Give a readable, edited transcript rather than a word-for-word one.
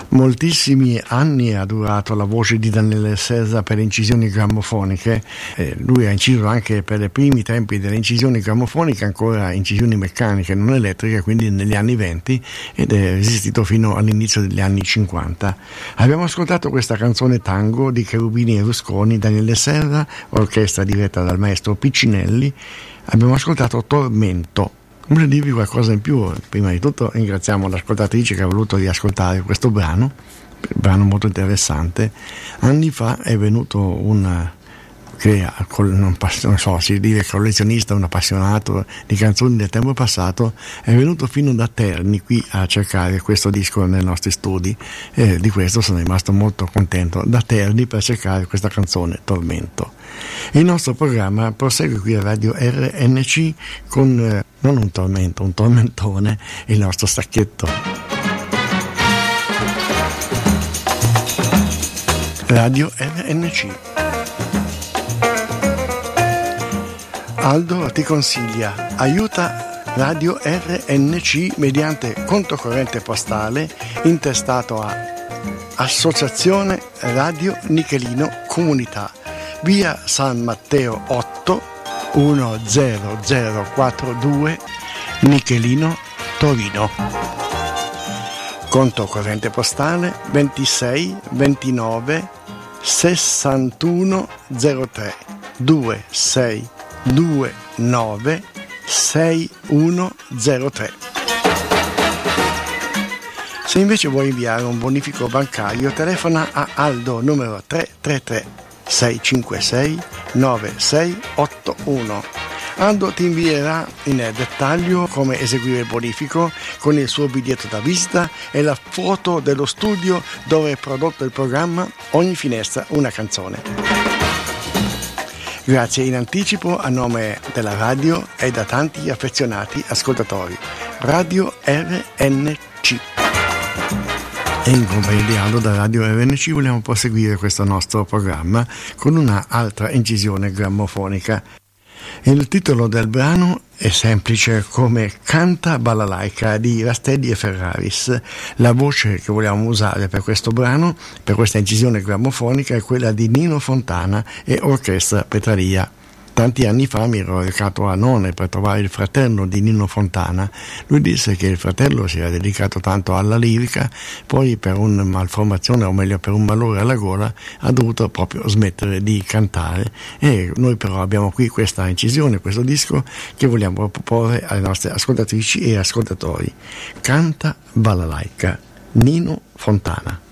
Moltissimi anni ha durato la voce di Daniele Serra per le incisioni grammofoniche. Lui ha inciso anche per i primi tempi delle incisioni grammofoniche, ancora incisioni meccaniche, non elettriche, quindi negli anni 20, ed è resistito fino all'inizio degli anni 50. Abbiamo ascoltato questa canzone tango di Cherubini e Rusconi, Daniele Serra, orchestra diretta dal maestro Piccinelli. Abbiamo ascoltato Tormento. Voglio dirvi qualcosa in più. Prima di tutto ringraziamo l'ascoltatrice che ha voluto riascoltare questo brano molto interessante. Anni fa è venuto si dice collezionista, un appassionato di canzoni del tempo passato, è venuto fino da Terni qui a cercare questo disco nei nostri studi, e di questo sono rimasto molto contento, da Terni per cercare questa canzone Tormento. Il nostro programma prosegue qui a Radio RNC con non un tormento, un tormentone, il nostro sacchetto. Radio RNC. Aldo ti consiglia, aiuta Radio RNC mediante conto corrente postale intestato a Associazione Radio Nichelino Comunità, via San Matteo 8 10042 Nichelino, Torino. Conto corrente postale 26 29 61 03 26 29 6103. Se invece vuoi inviare un bonifico bancario, telefona a Aldo numero 333 656 9681. Aldo ti invierà in dettaglio come eseguire il bonifico con il suo biglietto da visita e la foto dello studio dove è prodotto il programma Ogni finestra una canzone. Grazie in anticipo a nome della radio e da tanti affezionati ascoltatori. Radio RNC. E in compagnia di Aldo da Radio RNC vogliamo proseguire questo nostro programma con una altra incisione grammofonica. Il titolo del brano è semplice come Canta Balalaica di Rastelli e Ferraris. La voce che vogliamo usare per questo brano, per questa incisione grammofonica, è quella di Nino Fontana e Orchestra Petralia. Tanti anni fa mi ero recato a None per trovare il fratello di Nino Fontana. Lui disse che il fratello si era dedicato tanto alla lirica, poi per una malformazione, o meglio per un malore alla gola, ha dovuto proprio smettere di cantare. E noi però abbiamo qui questa incisione, questo disco che vogliamo proporre alle nostre ascoltatrici e ascoltatori. Canta Balalaica, Nino Fontana.